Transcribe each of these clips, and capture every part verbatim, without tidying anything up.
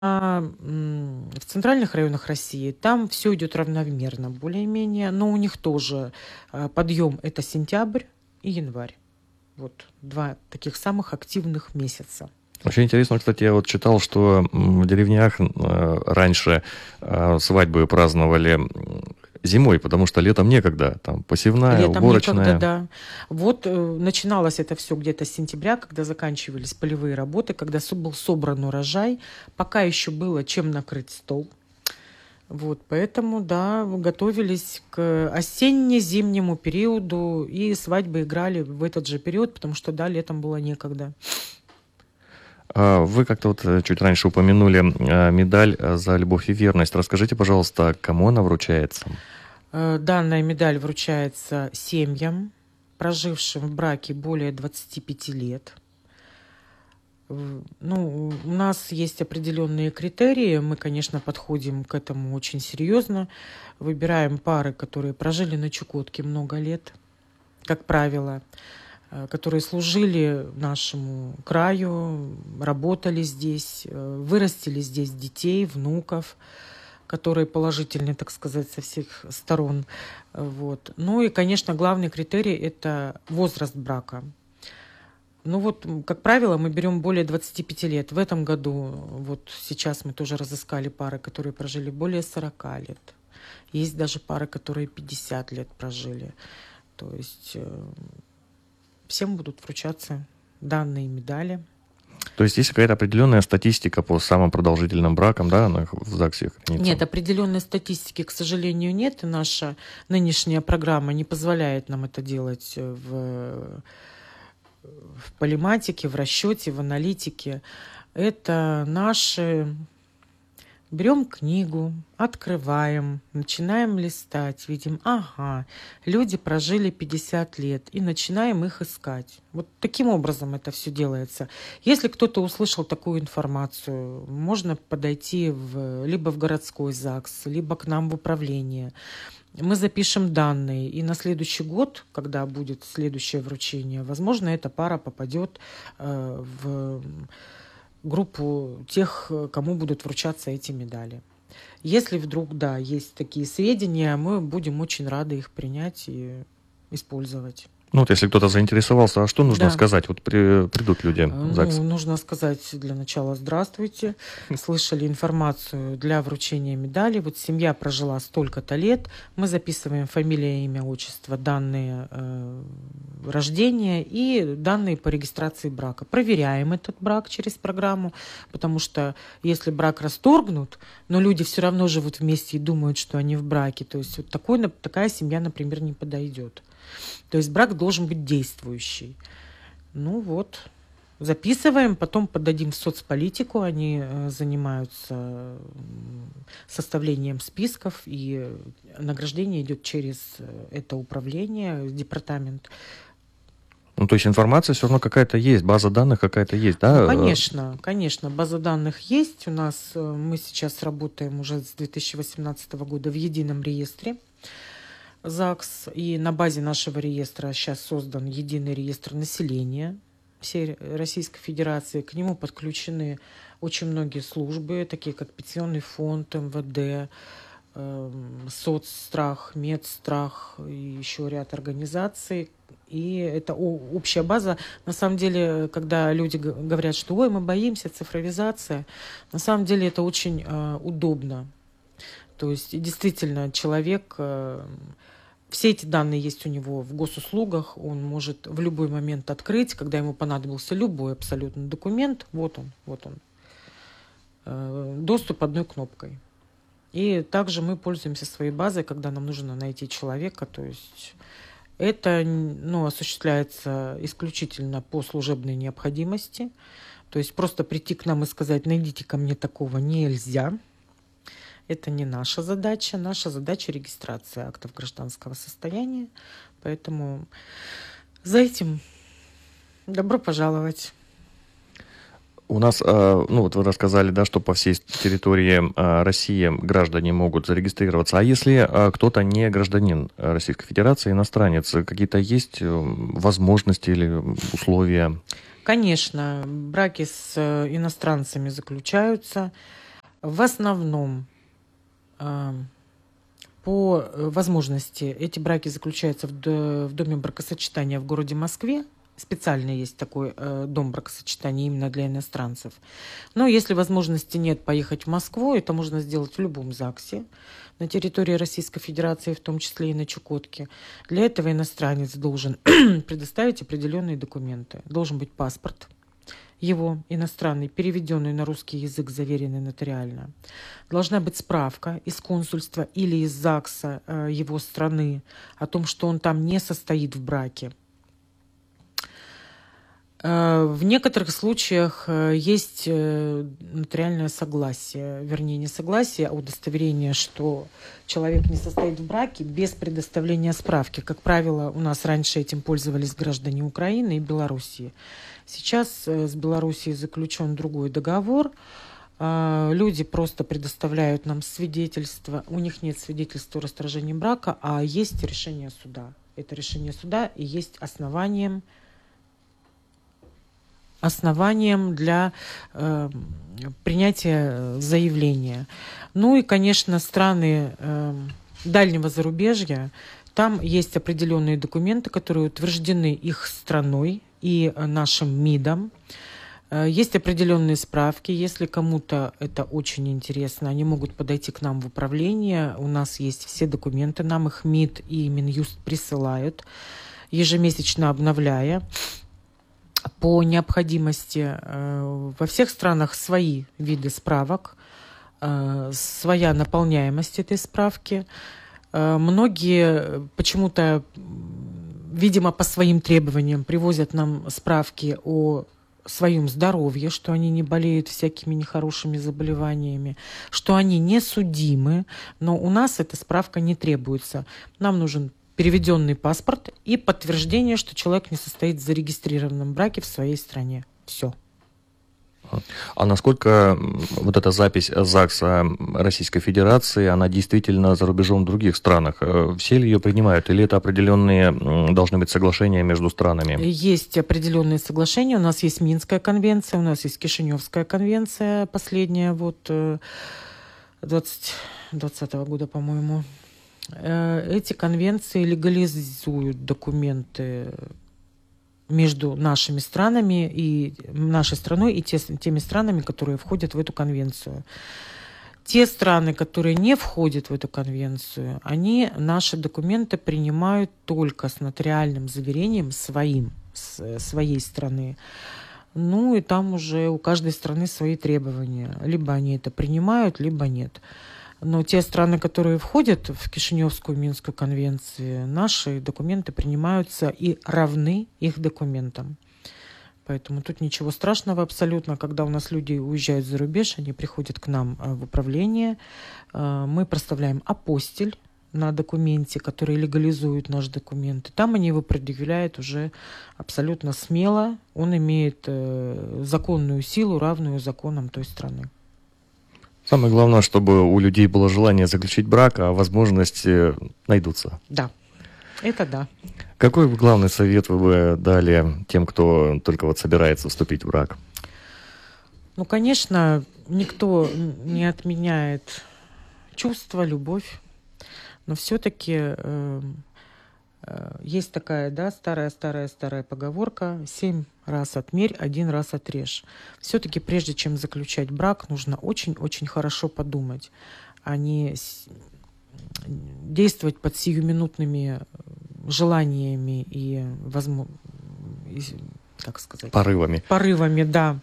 А, м, в центральных районах России там все идет равномерно, более-менее, но у них тоже а, подъем это сентябрь и январь. Вот два таких самых активных месяца. Очень интересно, кстати, я вот читал, что м, в деревнях э, раньше э, свадьбы праздновали м, зимой, потому что летом некогда, там посевная, Летом некогда, уборочная. да. Вот э, начиналось это все где-то с сентября, когда заканчивались полевые работы, когда со- был собран урожай, пока еще было чем накрыть стол. Вот, поэтому, да, готовились к осенне-зимнему периоду, и свадьбы играли в этот же период, потому что, да, летом было некогда. А Вы как-то вот э, чуть раньше упомянули э, медаль э, за любовь и верность. Расскажите, пожалуйста, кому она вручается? Э, Данная медаль вручается семьям, прожившим в браке более двадцати пяти лет. В- Ну, у нас есть определенные критерии. Мы, конечно, подходим к этому очень серьезно. Выбираем пары, которые прожили на Чукотке много лет, как правило, э, которые служили нашему краю, работали здесь, э, вырастили здесь детей, внуков, которые положительны, так сказать, со всех сторон. Э, Вот. Ну и, конечно, главный критерий– это возраст брака. Ну вот, м, как правило, мы берем более двадцати пяти лет. В этом году, вот сейчас мы тоже разыскали пары, которые прожили более сорока лет. Есть даже пары, которые пятьдесят лет прожили. То есть э, всем будут вручаться данные медали. То есть есть какая-то определенная статистика по самым продолжительным бракам, да, она в ЗАГСе хранится? Нет, определенной статистики, к сожалению, нет. И наша нынешняя программа не позволяет нам это делать э, в, в полематике, в расчете, в аналитике. Это наши. Берем книгу, открываем, начинаем листать, видим, ага, люди прожили пятьдесят лет, и начинаем их искать. Вот таким образом это все делается. Если кто-то услышал такую информацию, можно подойти в, либо в городской ЗАГС, либо к нам в управление. Мы запишем данные, и на следующий год, когда будет следующее вручение, возможно, эта пара попадет э, в группу тех, кому будут вручаться эти медали. Если вдруг, да, есть такие сведения, мы будем очень рады их принять и использовать. Ну вот если кто-то заинтересовался, а что нужно Да. сказать? Вот при- придут люди Э, в ЗАГС. Ну, нужно сказать для начала «здравствуйте». Слышали информацию для вручения медали. Вот семья прожила столько-то лет. Мы записываем фамилия, имя, отчество, данные э, рождения и данные по регистрации брака. Проверяем этот брак через программу, потому что если брак расторгнут, но люди все равно живут вместе и думают, что они в браке, то есть вот такой, нап- такая семья, например, не подойдет. То есть брак должен быть действующий. Ну вот, записываем, потом подадим в соцполитику. Они э, занимаются м, составлением списков, и награждение идет через э, это управление, департамент. Ну то есть информация все равно какая-то есть, база данных какая-то есть, Ну, да? Э, конечно, конечно, база данных есть. У нас э, мы сейчас работаем уже с две тысячи восемнадцатого года в едином реестре ЗАГС, и на базе нашего реестра сейчас создан единый реестр населения всей Российской Федерации. К нему подключены очень многие службы, такие как Пенсионный фонд, МВД, эм, соцстрах, медстрах и еще ряд организаций. И это о- общая база. На самом деле, когда люди г- говорят, что ой, мы боимся цифровизации, на самом деле это очень э, удобно. То есть действительно человек, э, все эти данные есть у него в госуслугах, он может в любой момент открыть, когда ему понадобился любой абсолютно документ, вот он, вот он, Э, доступ одной кнопкой. И также мы пользуемся своей базой, когда нам нужно найти человека, то есть это ну, осуществляется исключительно по служебной необходимости, то есть просто прийти к нам и сказать, найдите ко мне такого нельзя. Это не наша задача. Наша задача регистрация актов гражданского состояния. Поэтому за этим добро пожаловать. У нас, э, ну вот вы рассказали, да, что по всей территории э, России граждане могут зарегистрироваться. А если э, кто-то не гражданин Российской Федерации, иностранец, какие-то есть э, возможности или условия? Конечно, браки с э, иностранцами заключаются. В основном по возможности эти браки заключаются в доме бракосочетания в городе Москве. Специально есть такой э, дом бракосочетания именно для иностранцев. Но если возможности нет поехать в Москву, это можно сделать в любом ЗАГСе на территории Российской Федерации, в том числе и на Чукотке. Для этого иностранец должен предоставить определенные документы. Должен быть паспорт его иностранный, переведенный на русский язык, заверенный нотариально. Должна быть справка из консульства или из ЗАГСа э, его страны о том, что он там не состоит в браке. В некоторых случаях есть нотариальное согласие, вернее, не согласие, а удостоверение, что человек не состоит в браке без предоставления справки. Как правило, у нас раньше этим пользовались граждане Украины и Белоруссии. Сейчас с Белоруссией заключен другой договор. Люди просто предоставляют нам свидетельство. У них нет свидетельства о расторжении брака, а есть решение суда. Это решение суда и есть основанием основанием для э, принятия заявления. Ну и, конечно, страны э, дальнего зарубежья, там есть определенные документы, которые утверждены их страной и нашим МИДом. Э, есть определенные справки. Если кому-то это очень интересно, они могут подойти к нам в управление. У нас есть все документы, нам их МИД и Минюст присылают, ежемесячно обновляя. По необходимости э, во всех странах свои виды справок, э, своя наполняемость этой справки. Э, многие почему-то, видимо, по своим требованиям привозят нам справки о своем здоровье, что они не болеют всякими нехорошими заболеваниями, что они не судимы, но у нас эта справка не требуется. Нам нужен переведенный паспорт и подтверждение, что человек не состоит в зарегистрированном браке в своей стране. Все. А насколько вот эта запись ЗАГСа Российской Федерации, она действительно за рубежом в других странах? Все ли ее принимают? Или это определенные должны быть соглашения между странами? Есть определенные соглашения. У нас есть Минская конвенция, у нас есть Кишиневская конвенция, последняя, вот двадцать двадцатого года, по-моему. Эти конвенции легализуют документы между нашими странами и нашей страной и те, теми странами, которые входят в эту конвенцию. Те страны, которые не входят в эту конвенцию, они наши документы принимают только с нотариальным заверением своим, с своей страны. Ну и там уже у каждой страны свои требования. Либо они это принимают, либо нет. Но те страны, которые входят в Кишиневскую Минскую конвенцию, наши документы принимаются и равны их документам. Поэтому тут ничего страшного абсолютно. Когда у нас люди уезжают за рубеж, они приходят к нам в управление, мы проставляем апостиль на документе, который легализует наши документы. Там они его предъявляют уже абсолютно смело. Он имеет законную силу, равную законам той страны. Самое главное, чтобы у людей было желание заключить брак, а возможности найдутся. Да, это да. Какой главный совет вы бы дали тем, кто только вот собирается вступить в брак? Ну, конечно, никто не отменяет чувства, любовь, но все-таки э, э, есть такая, да, старая-старая-старая поговорка: семь раз отмерь, один раз отрежь. Все-таки прежде чем заключать брак, нужно очень-очень хорошо подумать, а не действовать под сиюминутными желаниями и, возможно, как сказать, порывами. Порывами, да.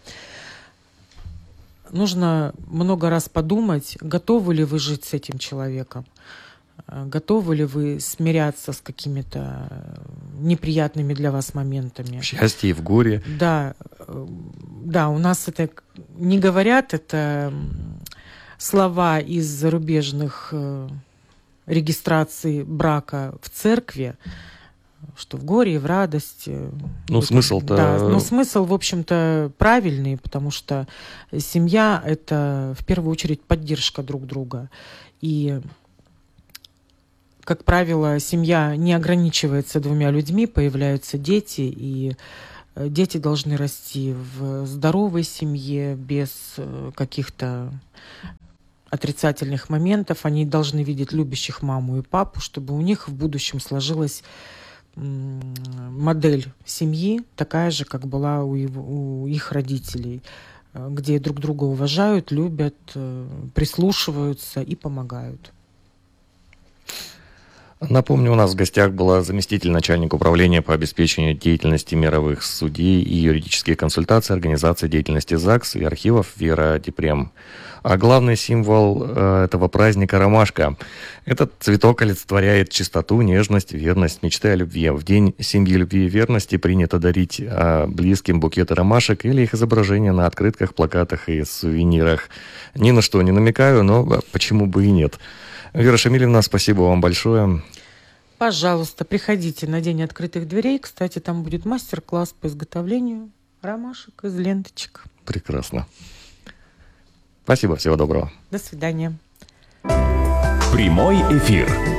Нужно много раз подумать, готовы ли вы жить с этим человеком, готовы ли вы смиряться с какими-то неприятными для вас моментами. В счастье и в горе. Да, да, у нас это не говорят, это слова из зарубежных регистраций брака в церкви, что в горе и в радости. Ну, смысл-то... Да, но смысл, в общем-то, правильный, потому что семья — это, в первую очередь, поддержка друг друга. И, как правило, семья не ограничивается двумя людьми, появляются дети, и дети должны расти в здоровой семье, без каких-то отрицательных моментов. Они должны видеть любящих маму и папу, чтобы у них в будущем сложилась модель семьи такая же, как была у, его, у их родителей, где друг друга уважают, любят, прислушиваются и помогают. Напомню, у нас в гостях была заместитель начальника управления по обеспечению деятельности мировых судей и юридических консультаций организации деятельности ЗАГС и архивов Вера Депрем. А главный символ э, этого праздника – ромашка. Этот цветок олицетворяет чистоту, нежность, верность, мечты о любви. В день семьи, любви и верности принято дарить э, близким букеты ромашек или их изображения на открытках, плакатах и сувенирах. Ни на что не намекаю, но почему бы и нет. Вера Шамилевна, спасибо вам большое. Пожалуйста, приходите на День открытых дверей. Кстати, там будет мастер-класс по изготовлению ромашек из ленточек. Прекрасно. Спасибо, всего доброго. До свидания. Прямой эфир.